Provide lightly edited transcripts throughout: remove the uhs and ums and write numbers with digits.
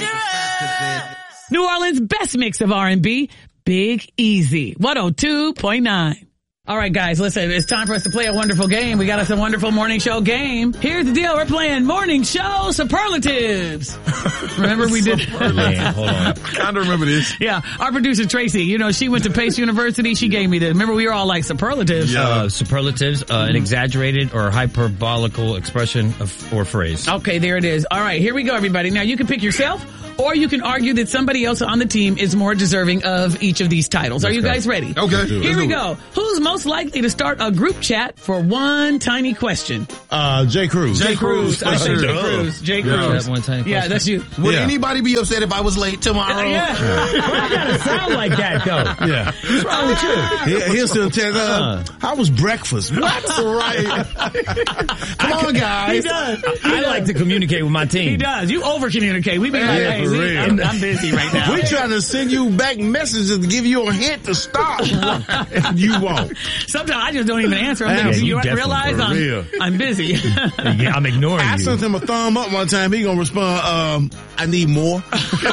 New Orleans' best mix of R&B, Big Easy, 102.9. All right, guys, listen, it's time for us to play a wonderful game. We got us a wonderful morning show game. Here's the deal. We're playing morning show superlatives. Remember we did? Man, hold on. I kind of remember this. Yeah. Our producer, Tracy, you know, she went to Pace University. She gave me this. Remember we were all like superlatives? Superlatives, an exaggerated or hyperbolical expression or phrase. Okay, there it is. All right, here we go, everybody. Now, you can pick yourself, or you can argue that somebody else on the team is more deserving of each of these titles. Are you guys ready? Okay. Here we go. Who's most likely to start a group chat for one tiny question? J. Cruz. J. Cruz. I say J. Cruz. J. Cruz. That one tiny Yeah, question. that's you. Would anybody be upset if I was late tomorrow? Yeah. Why you gotta sound like that, though? Yeah. What's wrong with you? He'll still tell how was breakfast? That's right. Come on, guys. He does. I like to communicate with my team. He does. You over-communicate. We be like, Yeah, hey, for real. I'm busy right now. We trying to send you back messages to give you a hint to stop. You won't. Sometimes I just don't even answer. I'm thinking, you you definitely realize for real. I'm busy. Yeah, I'm ignoring I you. sent him a thumb up one time. He gonna respond, I need more.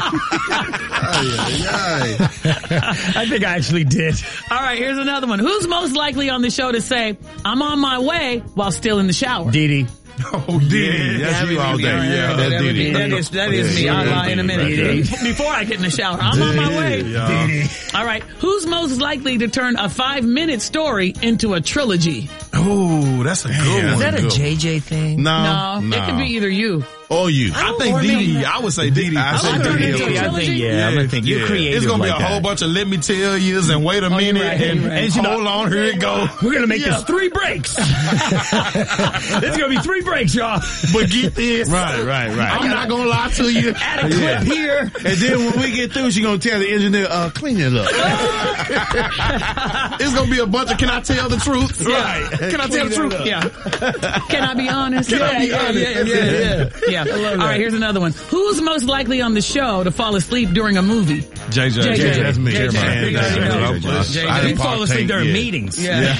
I think I actually did. All right, here's another one. Who's most likely on the show to say, I'm on my way while still in the shower? Didi. Oh, Didi. That's you all day. Yeah, that's Didi. That is me. I'll lie in a minute. Before I get in the shower, I'm on my way. Didi. All right, who's most likely to turn a 5-minute story into a trilogy? Oh, that's a good one. Is that a JJ thing? No. It could be either you. Or you. I think Or Didi. me. I would say Didi. I say like Didi. Didi. I think, I'm gonna think you're creative. It's gonna be like a whole that. bunch of let me tell yous and wait a minute and hold on, here it go. We're gonna make this 3 breaks. This is gonna be 3 breaks, y'all. But get this. Right. I'm not gonna lie to you. Add a clip here. And then when we get through, she gonna tell the engineer, clean it up. It's gonna be a bunch of can I tell the truth? Right. Can I tell the truth? Yeah. Can I be honest? Can I be honest? Yeah. All right, here's another one. Who's most likely on the show to fall asleep during a movie? JJ. That's me. JJ. I He fall asleep during meetings. Yeah.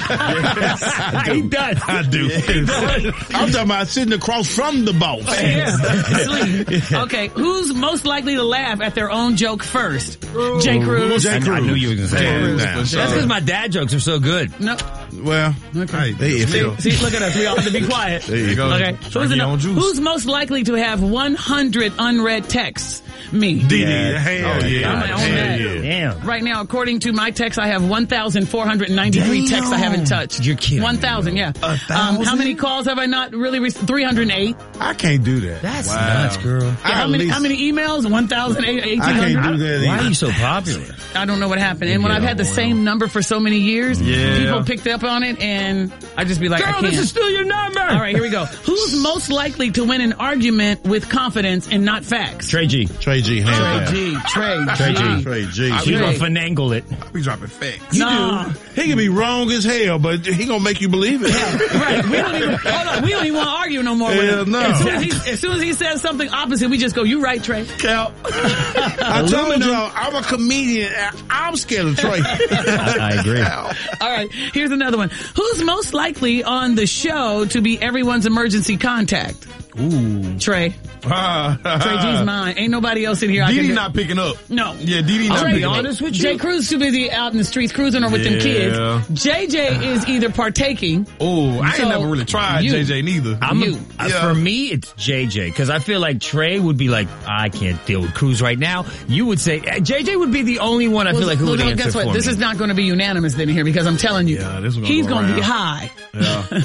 He does. I do. I'm talking about sitting across from the boss. Sleep. Okay, who's most likely to laugh at their own joke first? J. Cruz. J. Cruz. I knew you were gonna say that. That's because my dad jokes are so good. No. Well, Okay. they iffy. See, look at us. We all have to be quiet. There you go. Okay. Drink your own juice. Who's most likely to have 100 unread texts? Me. Didi. Hell yeah. I'm my own dad. Damn. Right now, according to my text, I have 1,493 texts I haven't touched. You're kidding. 1,000, yeah. 1,000? How many calls have I not really received? 308. I can't do that. That's nuts, girl. Yeah, how many emails? 1,800. I can't do that Why are either. you so popular? I don't know what happened. And when I've had the same number for so many years, Yeah. people picked up on it, and I just be like, I Girl, can't. this is still your number. All right, here we go. Who's most likely to win an argument with confidence and not facts? Trey G. Trey G. Hands down. Trey Trey G. G. Trey G. You gonna finagle it. We dropping facts. Nah. He can be wrong as hell, but he gonna make you believe it. Right. We don't even, hold on. We don't even want to argue no more with Hell him. no. As soon as he says something opposite, we just go, you right, Trey. Cap. I told y'all, I'm a comedian. I'm scared of Trey. I agree. All right. Here's another one. Who's most likely on the show to be everyone's emergency contact? Ooh. Trey. Trey G's mine. Ain't nobody else in here. Didi not picking up. No. Yeah, Didi not Trey, picking up. honest with you. Jay Cruz too busy out in the streets cruising or with them kids. JJ is either partaking. Oh, I So, ain't never really tried you. JJ neither. For me, it's JJ, because I feel like Trey would be like, I can't deal with Cruz right now. You would say, JJ would be the only one I feel like who would answer guess what? for This me. is not going to be unanimous then here because I'm telling you, Yeah, this one's he's gonna going to be go high. Yeah.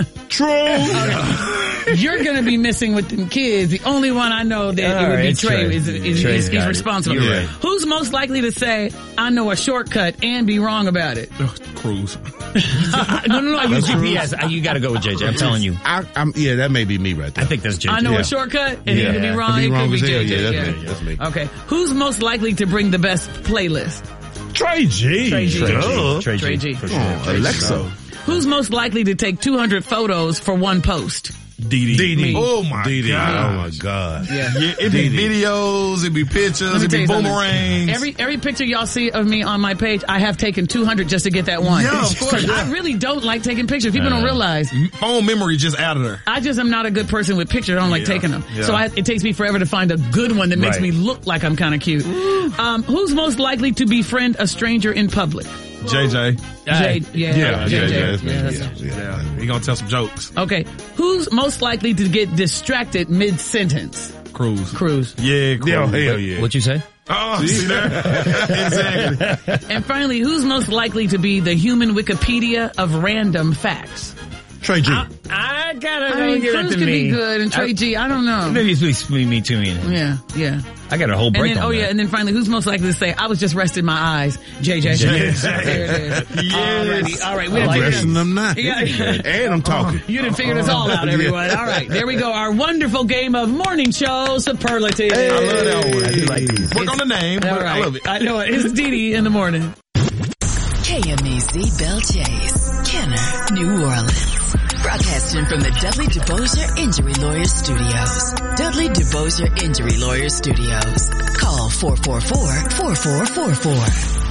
True. You're going to be missing with them kids. The only one I know that All it would right, be it's Trey Trey. is Trey's got it. responsible. You're right. Who's most likely to say, I know a shortcut and be wrong about it? Cruz. No, I use GPS. You gotta go with JJ. I'm telling you. Yeah, that may be me right there. I think that's JJ. I know Yeah. a shortcut and it could be wrong. Could be It wrong could be as hell. JJ. Yeah, that's me. Okay. Who's most likely to bring the best playlist? Trey G. Trey G. Trey Trey G. For Oh, sure. Alexa. Who's most likely to take 200 photos for one post? Didi. Oh my Didi. God. Oh my God. Yeah. It'd be videos, it'd be pictures, it'd be boomerangs. Every picture y'all see of me on my page, I have taken 200 just to get that one. Yeah, of course. I really don't like taking pictures. People don't realize. Phone memory just out of there. I just am not a good person with pictures. I don't like taking them. Yeah. So it takes me forever to find a good one that makes me look like I'm kind of cute. Who's most likely to befriend a stranger in public? JJ. JJ. Yeah. He gonna tell some jokes. Okay. Who's most likely to get distracted mid-sentence? Cruz. Yeah, Cruz. Yeah, hell yeah. What'd you say? Oh, see there? Exactly. And finally, who's most likely to be the human Wikipedia of random facts? Trey G. I gotta I mean, Cruz could be good, and Trey G, I don't know. Maybe it's me too. Yeah. I got a whole break on that. And then finally, who's most likely to say, I was just resting my eyes? JJ. There it is. Yes. All right. We I'm done resting figured them now. Yeah. And I'm talking. You didn't figure this all out, everyone. All right. There we go. Our wonderful game of morning show superlative. I love that one. I do like these. Work on the name, but All right. I love it. I know it. It's Didi in the morning. KMEZ Belle Chase, Kenner, New Orleans. Broadcasting from the Dudley DeBosier Injury Lawyers Studios. Dudley DeBosier Injury Lawyers Studios. Call 444-4444.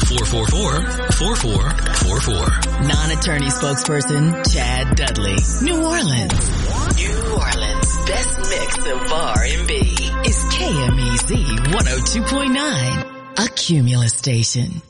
444-4444. Non-attorney spokesperson Chad Dudley. New Orleans. New Orleans' best mix of R&B is KMEZ 102.9, a Cumulus station.